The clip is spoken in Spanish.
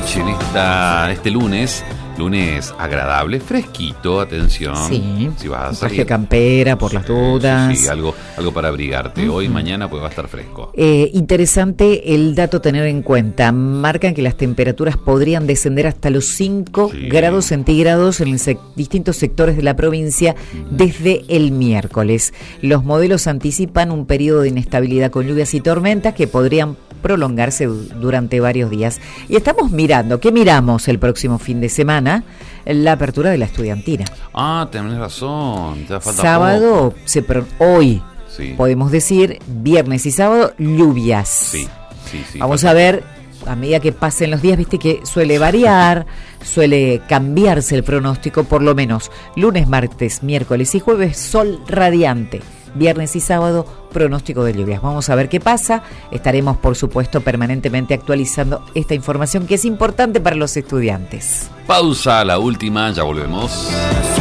noche, en este lunes agradable, fresquito, atención. Sí, si vas a traje salir, campera por las dudas. Sí, algo para abrigarte. Hoy y mañana pues va a estar fresco. Interesante el dato a tener en cuenta. Marcan que las temperaturas podrían descender hasta los 5 grados centígrados en distintos sectores de la provincia desde el miércoles. Los modelos anticipan un periodo de inestabilidad con lluvias y tormentas que podrían prolongarse durante varios días. Y estamos mirando, ¿qué miramos el próximo fin de semana? La apertura de la estudiantina. Tenés razón, ya falta sábado, hoy, sí. Podemos decir, viernes y sábado, lluvias. Sí. Vamos a ver, a medida que pasen los días, viste que suele variar, suele cambiarse el pronóstico, por lo menos lunes, martes, miércoles y jueves, sol radiante. Viernes y sábado, pronóstico de lluvias. Vamos a ver qué pasa. Estaremos, por supuesto, permanentemente actualizando esta información que es importante para los estudiantes. Pausa, la última, ya volvemos.